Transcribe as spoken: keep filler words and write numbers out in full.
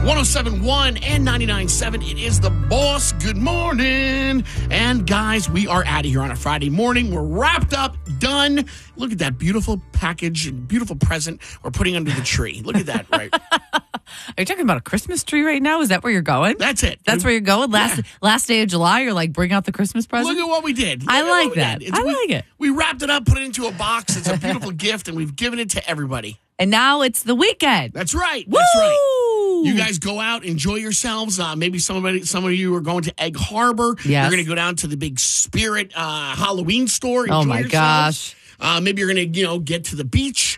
one oh seven point one and ninety-nine point seven. It is the boss. Good morning. And guys, we are out of here on a Friday morning. We're wrapped up, done. Look at that beautiful package and beautiful present we're putting under the tree. Look at that, right? Are you talking about a Christmas tree right now? Is that where you're going? That's it. That's where you're going? Last Yeah. last day of July, you're like, bring out the Christmas present? Look at what we did. Look I at what like we that. did. I we, like it. We wrapped it up, put it into a box. It's a beautiful gift, and we've given it to everybody. And now it's the weekend. That's right. Woo! That's right. You guys go out, enjoy yourselves. Uh, maybe somebody, some of you are going to Egg Harbor. Yes. You're going to go down to the big Spirit uh, Halloween store. Oh, Enjoy my yourselves. gosh. Uh, maybe you're going to, you know, get to the beach.